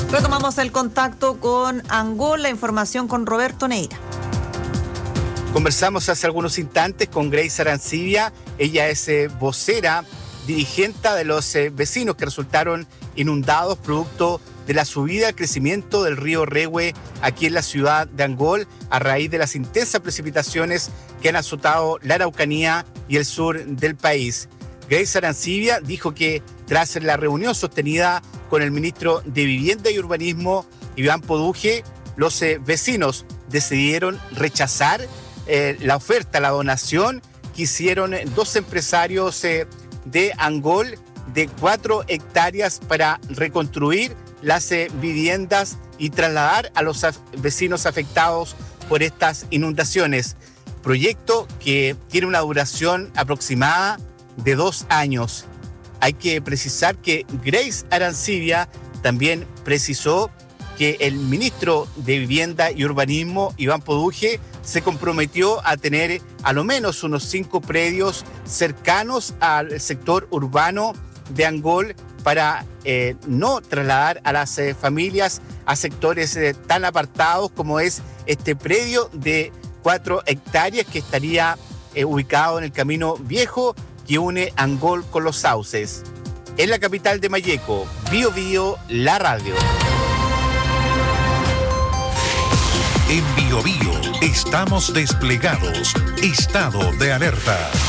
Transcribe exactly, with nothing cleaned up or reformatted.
Retomamos el contacto con Angol, la información con Roberto Neira. Conversamos hace algunos instantes con Grace Arancibia. Ella es eh, vocera, dirigente de los eh, vecinos que resultaron inundados producto de la subida al crecimiento del río Rehue aquí en la ciudad de Angol a raíz de las intensas precipitaciones que han azotado la Araucanía y el sur del país. Grace Arancibia dijo que tras la reunión sostenida con el ministro de Vivienda y Urbanismo, Iván Poduje, los eh, vecinos decidieron rechazar eh, la oferta, la donación que hicieron dos empresarios eh, de Angol de cuatro hectáreas para reconstruir las eh, viviendas y trasladar a los af- vecinos afectados por estas inundaciones. Proyecto que tiene una duración aproximada de dos años. Hay que precisar que Grace Arancibia también precisó que el ministro de Vivienda y Urbanismo, Iván Poduje, se comprometió a tener a lo menos unos cinco predios cercanos al sector urbano de Angol para eh, no trasladar a las eh, familias a sectores eh, tan apartados como es este predio de cuatro hectáreas que estaría eh, ubicado en el Camino Viejo que une Angol con Los Sauces. En la capital de Malleco, Bío Bío, la radio. En Bío Bío estamos desplegados. Estado de alerta.